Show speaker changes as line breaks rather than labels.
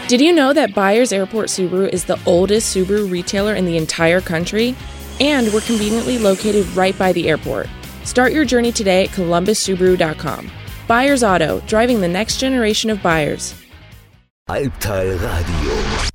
Did you know that Byers Airport Subaru is the oldest Subaru retailer in the entire country? And we're conveniently located right by the airport. Start your journey today at columbussubaru.com. Byers Auto, driving the next generation of buyers.
Albtal Radio.